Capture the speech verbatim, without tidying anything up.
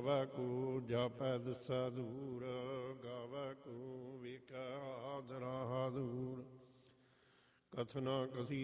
ਗਾਵੈ ਕੋ ਜਾਪੈ ਦਿਸੈ ਦੂਰ, ਗਾਵੈ ਕੋ ਵੇਖੈ ਆਦ ਰਾਹ ਦੂਰ। ਕਥਨਾ ਕਥੀ